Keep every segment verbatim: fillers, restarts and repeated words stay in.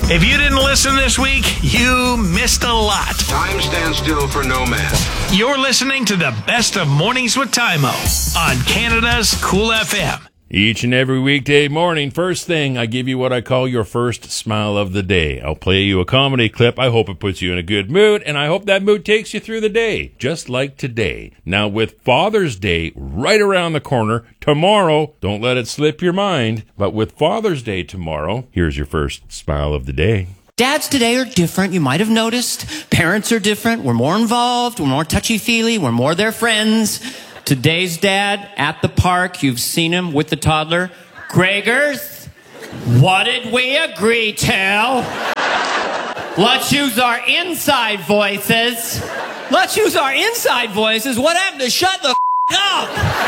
If you didn't listen this week, you missed a lot. Time stands still for no man. You're listening to the best of Mornings with Tymo on Canada's Cool F M. Each and every weekday morning, first thing, I give you what I call your first smile of the day. I'll play you a comedy clip. I hope it puts you in a good mood, and I hope that mood takes you through the day, just like today. Now, with Father's Day right around the corner, tomorrow, don't let it slip your mind, but with Father's Day tomorrow, here's your first smile of the day. Dads today are different. You might have noticed. Parents are different. We're more involved. We're more touchy-feely. We're more their friends. Today's dad at the park, you've seen him with the toddler. Gregers, what did we agree to? Let's use our inside voices. Let's use our inside voices. What happened to shut the f*** up?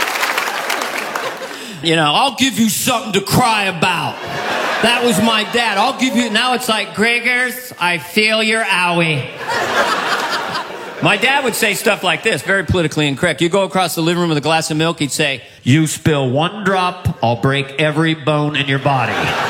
You know, I'll give you something to cry about. That was my dad. I'll give you, now it's like, Gregers, I feel your owie. My dad would say stuff like this, very politically incorrect. You go across the living room with a glass of milk, he'd say, you spill one drop, I'll break every bone in your body.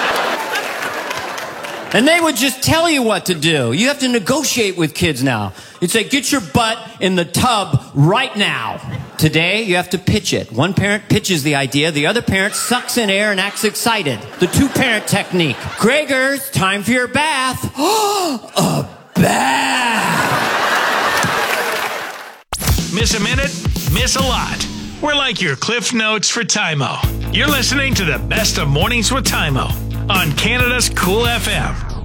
And they would just tell you what to do. You have to negotiate with kids now. You'd say, get your butt in the tub right now. Today, you have to pitch it. One parent pitches the idea, the other parent sucks in air and acts excited. The two-parent technique. Gregers, time for your bath. A bath! Miss a minute? Miss a lot. We're like your Cliff Notes for Tymo. You're listening to the best of Mornings with Tymo on Canada's Cool F M.